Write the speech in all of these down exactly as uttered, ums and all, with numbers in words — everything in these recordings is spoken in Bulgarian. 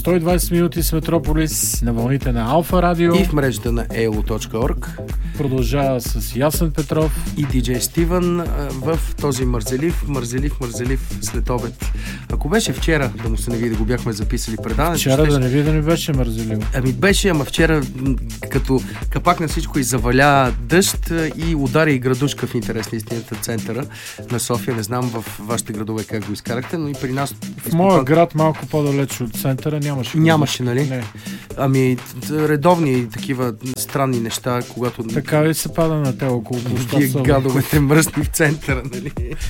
сто и двайсет минути с Метрополис на вълните на Алфа Радио и в мрежата на ей ел о точка орг. Продължава с Ясен Петров и диджей Стивън в този мързелив, мързелив, мързелив следобед. Ако беше вчера, да му се не види, да го бяхме записали предаването. Вчера ще... да не ви да не беше мързелив. Ами беше, ама вчера като капак на всичко и заваля дъжд и удари и градушка в интерес на истината центъра на София. Не знам в вашите градове как го изкарахте, но и при нас... В моя град, малко по-далеч от центъра, нямаше. Нямаше, нали? Не. Ами, редовни такива странни неща, когато... Така ли се пада на те около площа? Вие гадовете мръсни в центъра, нали?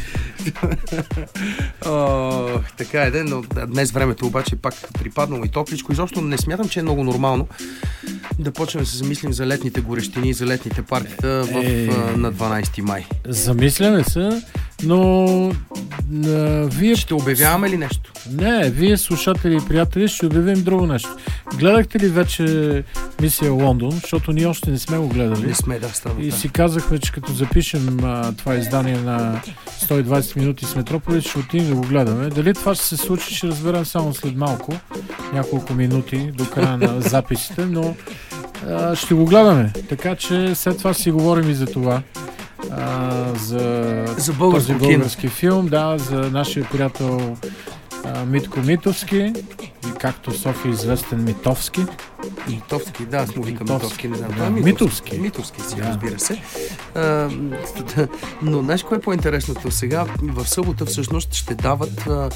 О, така е, но днес времето обаче пак припаднало и топличко. Изобщо не смятам, че е много нормално да почнем да се замислим за летните горещини и за летните партита в, е... на дванайсети май. Замисляме се, но а, вие... Ще обявяваме ли нещо? Не, вие слушатели и приятели ще обявим друго нещо. Гледахте ли вече Мисия Лондон, защото ние още не сме го гледали? Не сме, да, става. И си казахме, че като запишем а, това издание на сто и двайсет минути с Метрополис, ще отидем да го гледаме. Дали това ще се случи, ще разберем само след малко, няколко минути до края на записите, но а, ще го гледаме. Така че след това си говорим и за това. Uh, за, за този български филм, да, за нашия приятел uh, Митко Митовски, и както София известен Митовски. Митовски, да, аз му викам Митовски, не знам. Да, Митовски. Митовски си, да. Разбира се. Uh, но знаеш кое е по-интересното? Сега в събота всъщност ще дават uh,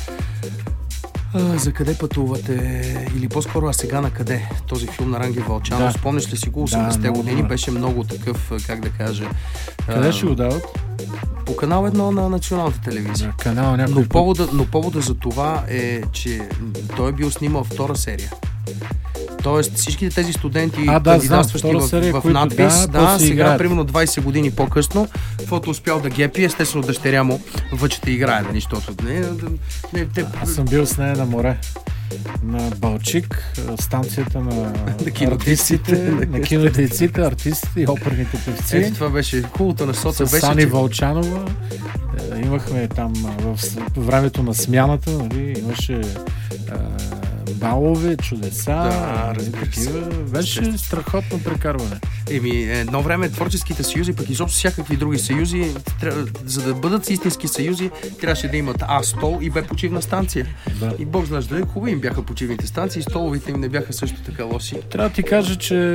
Uh, за къде пътувате, или по-скоро а сега на къде? Този филм на Ранги Вълчанов. Да. Спомняш ли си го? осемдесетте да, години беше много такъв, как да кажа. Къде uh, ще го дават? По канал едно на националната телевизия. Да, канал някой но, повода, но повода за това е, че той е бил снимал втора серия. Тоест всичките тези студенти, а, да, кандидатстващи в, серия, в надпис, да, да сега играят. Примерно двайсет години по-късно, каквото успял да гепи, естествено дъщеря му въчета играе, нали, защото не, не, те... Аз съм бил с нея на море. На Балчик, станцията на, на артистите, на кинодейците, артистите и оперните певци. Ето, това беше хубавото на соца. С беше, Сани че... Вълчанова. Имахме там в времето на смяната, нали, имаше а, балове, чудеса. Да, разбира се. Беше Естествен. страхотно прекарване. Еми, едно време творческите съюзи, пък изобщо всякакви други съюзи, трябва, за да бъдат истински съюзи, трябваше да имат А, стол и Б, почивна станция. Да. И Бог знае дали хубави им бяха почивните станции, столовите им не бяха също така лоши. Трябва да ти кажа, че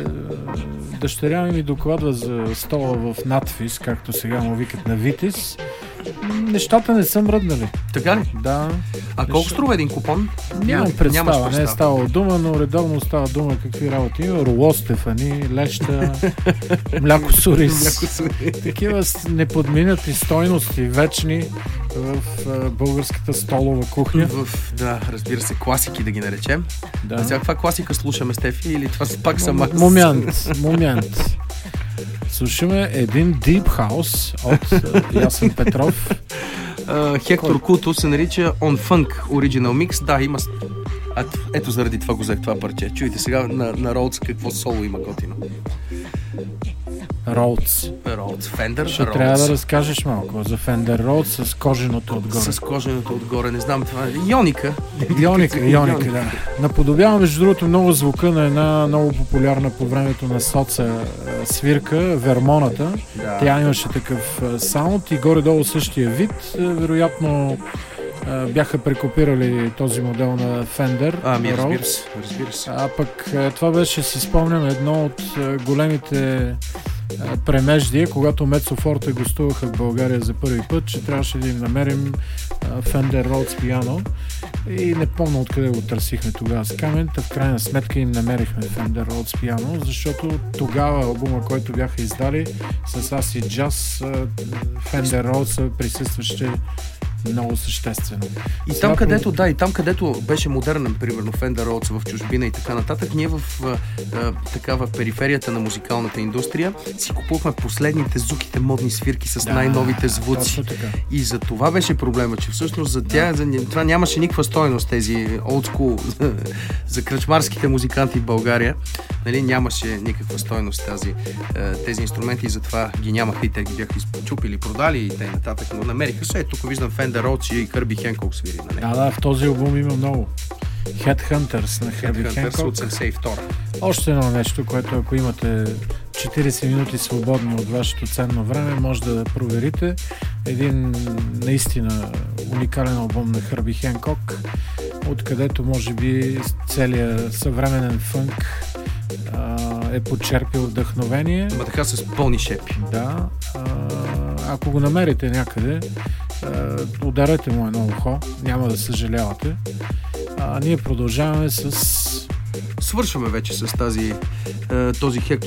дъщеря ми докладва за стола в надфис, както сега му викат на Витис. Нещата не са мръднали. Така ли? Да. А колко струва един купон? Нямам представа, представа, не е ставало дума, но редовно става дума какви работи има. Роло Стефани, леща, мляко сурис. Такива неподминати стойности, вечни в uh, българската столова кухня. В, да, разбира се, класики да ги наречем. Да. А сега каква класика слушаме, Стефи, или това пак съм аз? Момент, момент. Слушаме един Deep House от uh, Ясен Петров. Uh, Хектор Куто се нарича On Funk Original Mix. Да, има... А, ето заради това го взех това парче. Чуйте сега на, на Rhodes какво соло има готино. Rhodes. Rhodes. Fender Ще Rhodes. трябва да разкажеш малко за Fender Rhodes с коженото отгоре. С коженото отгоре, не знам това. Йоника. Йоника, Йоника, да. Наподобява, между другото, много звука на една много популярна по времето на соца свирка, Вермоната. Да. Тя имаше такъв саунд и горе-долу същия вид. Вероятно бяха прекопирали този модел на Fender. А, ми, разбира се, разбира се. А пък това беше, си спомням, едно от големите премеждие, когато Мецо Форте гостуваха в България за първи път, че трябваше да им намерим Fender Rhodes пиано и не помня откъде го търсихме тогава с камен, в крайна сметка им намерихме Fender Rhodes пиано, защото тогава албума, който бяха издали с Acid Jazz, Fender Rhodes присъстваше много съществено. И там, където, да, и там, където беше модерен, примерно Fender Rhodes в чужбина и така нататък, ние в а, а, такава периферията на музикалната индустрия си купувахме последните зуките модни свирки с да, най-новите звуци. И за това беше проблема, че всъщност за тях да. за, това нямаше никаква стойност, тези old school за, за кръчмарските музиканти в България. Нали, нямаше никаква стойност тази, тези инструменти и затова ги нямаха и те ги бяха изчупили, продали и те нататък, но намериха се. Тук виждам Fender Rhodes и Кърби Хенкок свири. Нали? Да, да, в този албум има много. Headhunters на Хърби Хенкок. от седемдесет и втора. Още едно нещо, което ако имате четирийсет минути свободни от вашето ценно време, може да проверите. Един наистина уникален албум на Хърби Хенкок, откъдето може би целият съвременен фънк а, е подчерпил вдъхновение. Ама така с пълни шепи. Да. А, ако го намерите някъде, а, ударете му едно ухо, няма да съжалявате. А ние продължаваме с... Свършваме вече с тази, този Хектор